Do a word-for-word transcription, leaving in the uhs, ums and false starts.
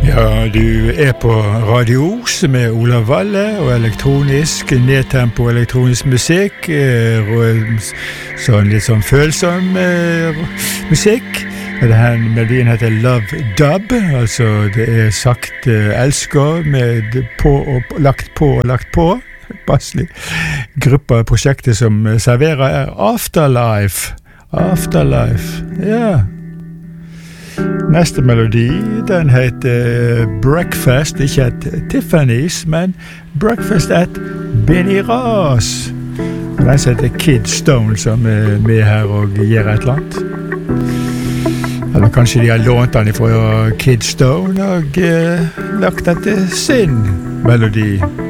Ja, du er på Radio Os med Olav Valle og elektronisk, nedtempo elektronisk musikk, sånn litt sånn følsom musikk. Denne melodien heter Love Dub, altså det er sagt elsker med på og lagt på og lagt på. Passelig. Gruppa av prosjektet som serverer er Afterlife. Afterlife, ja. Neste melodi, den heter Breakfast, ikke et Tiffany's, men Breakfast at Benny Ross. Den heter Kid Stone, som er med her og gjør et eller annet. Eller kanskje de har lånt den fra Kid Stone og uh, lagt den til sin melodi.